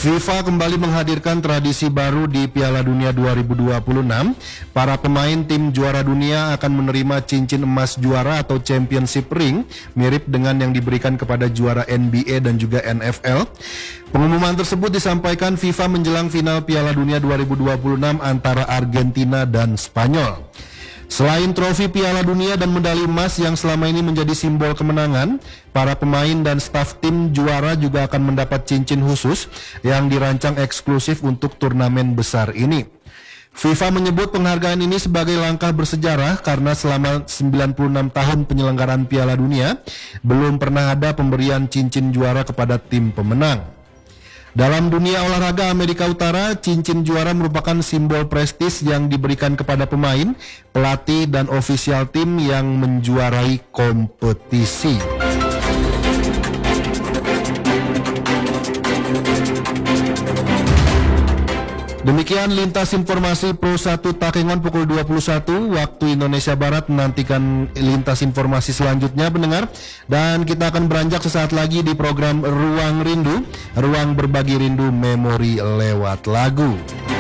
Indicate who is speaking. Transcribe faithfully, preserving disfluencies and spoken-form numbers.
Speaker 1: FIFA kembali menghadirkan tradisi baru di Piala Dunia dua ribu dua puluh enam. Para pemain tim juara dunia akan menerima cincin emas juara atau championship ring, mirip dengan yang diberikan kepada juara N B A dan juga N F L. Pengumuman tersebut disampaikan FIFA menjelang final Piala Dunia dua ribu dua puluh enam antara Argentina dan Spanyol. Selain trofi Piala Dunia dan medali emas yang selama ini menjadi simbol kemenangan, para pemain dan staf tim juara juga akan mendapat cincin khusus yang dirancang eksklusif untuk turnamen besar ini. FIFA menyebut penghargaan ini sebagai langkah bersejarah karena selama sembilan puluh enam tahun penyelenggaraan Piala Dunia, belum pernah ada pemberian cincin juara kepada tim pemenang. Dalam dunia olahraga Amerika Utara, cincin juara merupakan simbol prestis yang diberikan kepada pemain, pelatih, dan ofisial tim yang menjuarai kompetisi. Demikian lintas informasi Pro satu Takengon pukul dua puluh satu waktu Indonesia Barat. Menantikan lintas informasi selanjutnya pendengar, dan kita akan beranjak sesaat lagi di program Ruang Rindu, ruang berbagi rindu memori lewat lagu.